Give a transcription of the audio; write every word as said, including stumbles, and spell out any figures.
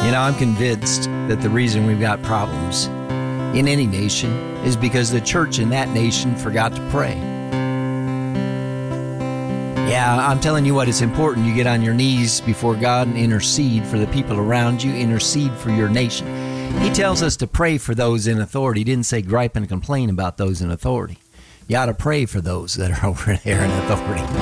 You know, I'm convinced that the reason we've got problems in any nation is because the church in that nation forgot to pray. Yeah, I'm telling you what, it's important you get on your knees before God and intercede for the people around you, intercede for your nation. He tells us to pray for those in authority. He didn't say gripe and complain about those in authority. You ought to pray for those that are over there in authority.